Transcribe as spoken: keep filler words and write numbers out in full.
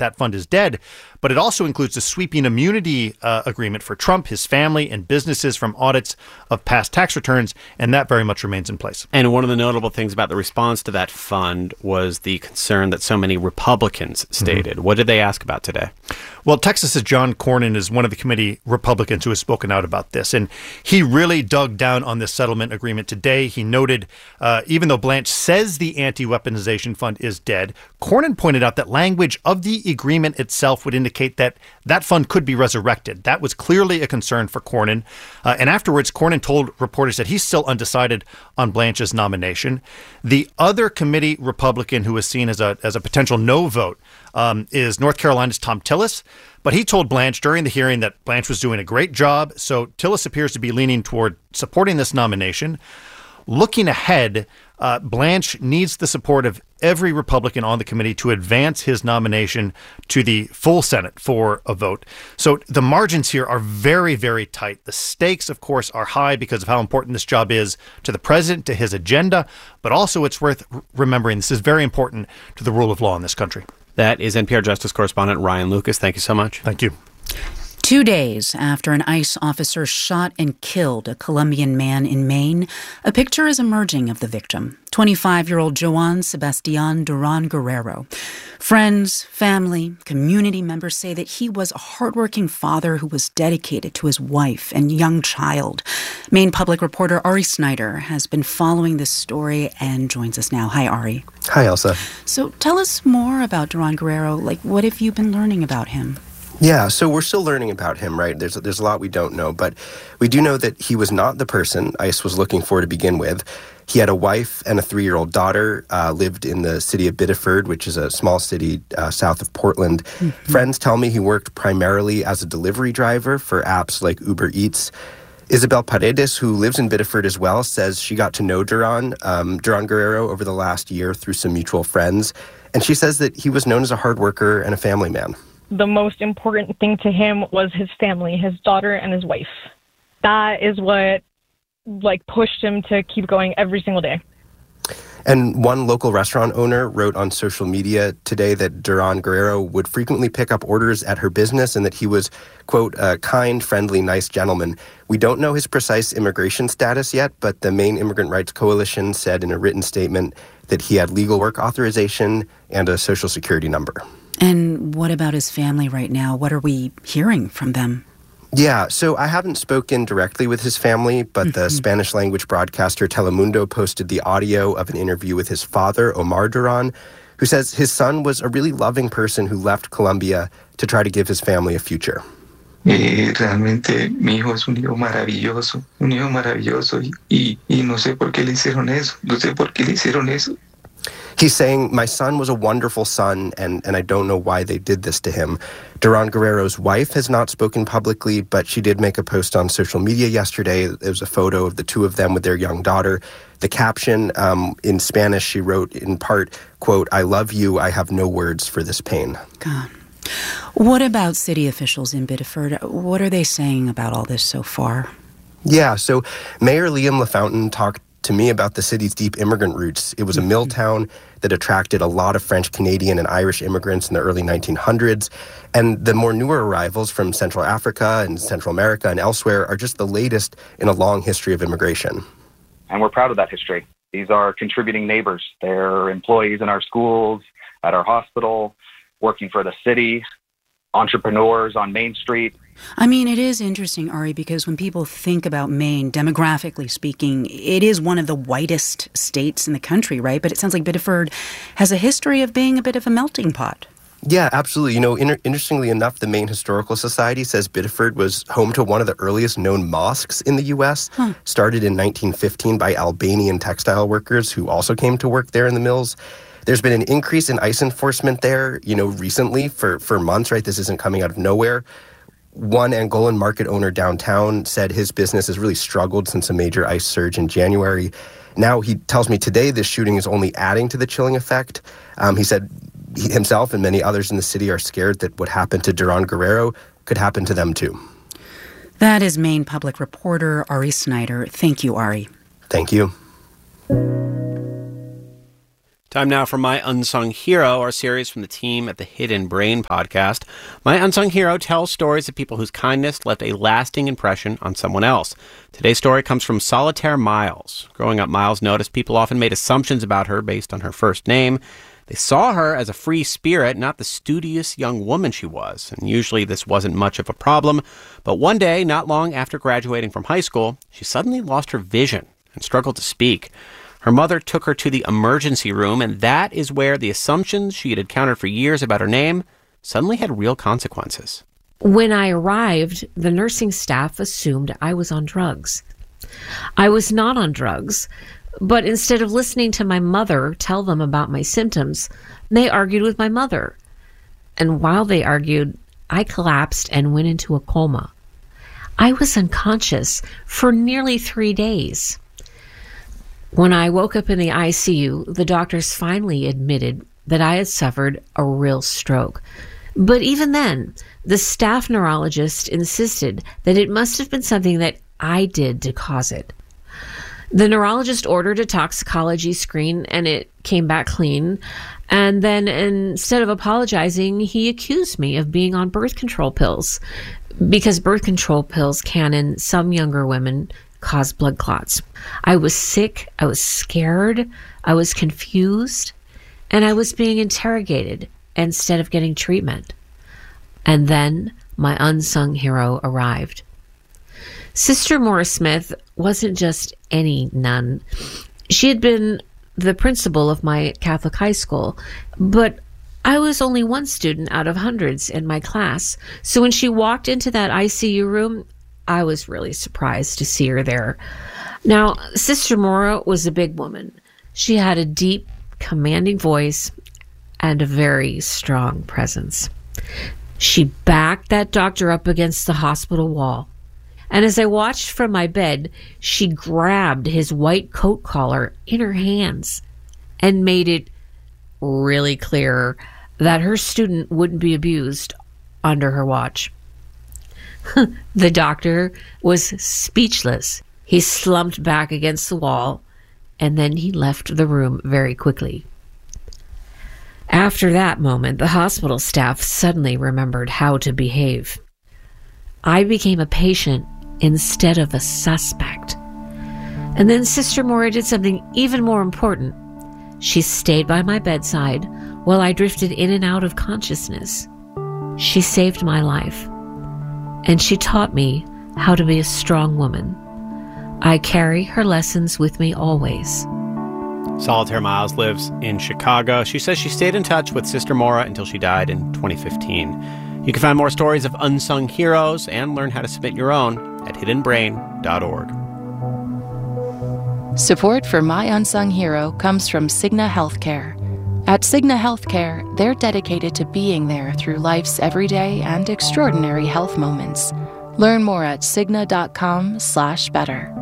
that fund is dead, but it also includes a sweeping immunity uh, agreement for Trump, his family, and businesses from audits of past tax returns, and that very much remains in place. And one of the notable things about the response to that fund was the concern that so many Republicans stated. Mm-hmm. What did they ask about today? Well, Texas's John Cornyn is one of the committee Republicans who has spoken out about this, and he really dug down on this settlement agreement today. He noted, uh, even though Blanche says the anti-weaponization fund is dead, Cornyn pointed out that language of the agreement itself would indicate that that fund could be resurrected. That was clearly a concern for Cornyn. Uh, and afterwards, Cornyn told reporters that he's still undecided on Blanche's nomination. The other committee Republican who was seen as a as a potential no vote um, is North Carolina's Thom Tillis. But he told Blanche during the hearing that Blanche was doing a great job. So Tillis appears to be leaning toward supporting this nomination. Looking ahead, uh, Blanche needs the support of every Republican on the committee to advance his nomination to the full Senate for a vote. So the margins here are very, very tight. The stakes, of course, are high because of how important this job is to the president, to his agenda. But also it's worth remembering this is very important to the rule of law in this country. That is N P R Justice Correspondent Ryan Lucas. Thank you so much. Thank you. Two days after an ICE officer shot and killed a Colombian man in Maine, a picture is emerging of the victim, twenty-five-year-old Joan Sebastian Duran Guerrero. Friends, family, community members say that he was a hardworking father who was dedicated to his wife and young child. Maine Public reporter Ari Snyder has been following this story and joins us now. Hi, Ari. Hi, Elsa. So tell us more about Duran Guerrero. Like, what have you been learning about him? Yeah, so we're still learning about him, right? There's there's a lot we don't know, but we do know that he was not the person ICE was looking for to begin with. He had a wife and a three-year-old daughter, uh, lived in the city of Biddeford, which is a small city uh, south of Portland. Mm-hmm. Friends tell me he worked primarily as a delivery driver for apps like Uber Eats. Isabel Paredes, who lives in Biddeford as well, says she got to know Duran, um, Duran Guerrero over the last year through some mutual friends. And she says that he was known as a hard worker and a family man. The most important thing to him was his family, his daughter and his wife. That is what, like, pushed him to keep going every single day. And one local restaurant owner wrote on social media today that Duran Guerrero would frequently pick up orders at her business and that he was, quote, a kind, friendly, nice gentleman. We don't know his precise immigration status yet, but the Maine Immigrant Rights Coalition said in a written statement that he had legal work authorization and a social security number. And what about his family right now? What are we hearing from them? Yeah, so I haven't spoken directly with his family, but mm-hmm. the Spanish-language broadcaster Telemundo posted the audio of an interview with his father, Omar Duran, who says his son was a really loving person who left Colombia to try to give his family a future. Eh, realmente mi hijo es un hijo maravilloso, un hijo maravilloso, y, y no sé por qué le hicieron eso, no sé por qué le hicieron eso. He's saying, my son was a wonderful son, and, and I don't know why they did this to him. Duran Guerrero's wife has not spoken publicly, but she did make a post on social media yesterday. It was a photo of the two of them with their young daughter. The caption um, in Spanish, she wrote in part, quote, I love you, I have no words for this pain. God. What about city officials in Biddeford? What are they saying about all this so far? Yeah, so Mayor Liam LaFountain talked to me about the city's deep immigrant roots. It was a mill town that attracted a lot of French, Canadian, and Irish immigrants in the early nineteen hundreds. And the more newer arrivals from Central Africa and Central America and elsewhere are just the latest in a long history of immigration. And we're proud of that history. These are contributing neighbors. They're employees in our schools, at our hospital, working for the city, entrepreneurs on Main Street. I mean, it is interesting, Ari, because when people think about Maine, demographically speaking, it is one of the whitest states in the country, right? But it sounds like Biddeford has a history of being a bit of a melting pot. Yeah, absolutely. You know, inter- interestingly enough, the Maine Historical Society says Biddeford was home to one of the earliest known mosques in the U S, huh. started in nineteen fifteen by Albanian textile workers who also came to work there in the mills. There's been an increase in ICE enforcement there, you know, recently for, for months, right? This isn't coming out of nowhere. One Angolan market owner downtown said his business has really struggled since a major ICE surge in January. Now he tells me today this shooting is only adding to the chilling effect. Um, he said he himself and many others in the city are scared that what happened to Duran Guerrero could happen to them too. That is Maine Public reporter Ari Snyder. Thank you, Ari. Thank you. Time now for My Unsung Hero, our series from the team at the Hidden Brain podcast. My Unsung Hero tells stories of people whose kindness left a lasting impression on someone else. Today's story comes from Solitaire Miles. Growing up, Miles noticed people often made assumptions about her based on her first name. They saw her as a free spirit, not the studious young woman she was. And usually this wasn't much of a problem. But one day, not long after graduating from high school, she suddenly lost her vision and struggled to speak. Her mother took her to the emergency room, and that is where the assumptions she had encountered for years about her name suddenly had real consequences. When I arrived, the nursing staff assumed I was on drugs. I was not on drugs, but instead of listening to my mother tell them about my symptoms, they argued with my mother. And while they argued, I collapsed and went into a coma. I was unconscious for nearly three days. When I woke up in the I C U, the doctors finally admitted that I had suffered a real stroke. But even then, the staff neurologist insisted that it must have been something that I did to cause it. The neurologist ordered a toxicology screen, and it came back clean. And then instead of apologizing, he accused me of being on birth control pills, because birth control pills can, in some younger women, cause blood clots. I was sick, I was scared, I was confused, and I was being interrogated instead of getting treatment. And then my unsung hero arrived. Sister Maura Smith wasn't just any nun. She had been the principal of my Catholic high school, but I was only one student out of hundreds in my class. So when she walked into that I C U room, I was really surprised to see her there. Now, Sister Maura was a big woman. She had a deep, commanding voice and a very strong presence. She backed that doctor up against the hospital wall. And as I watched from my bed, she grabbed his white coat collar in her hands and made it really clear that her student wouldn't be abused under her watch. The doctor was speechless. He slumped back against the wall, and then he left the room very quickly. After that moment, the hospital staff suddenly remembered how to behave. I became a patient instead of a suspect. And then Sister Maura did something even more important. She stayed by my bedside while I drifted in and out of consciousness. She saved my life. And she taught me how to be a strong woman. I carry her lessons with me always. Solitaire Miles lives in Chicago. She says she stayed in touch with Sister Maura until she died in twenty fifteen. You can find more stories of unsung heroes and learn how to submit your own at hidden brain dot org. Support for My Unsung Hero comes from Cigna Healthcare. At Cigna Healthcare, they're dedicated to being there through life's everyday and extraordinary health moments. Learn more at cigna dot com slash better.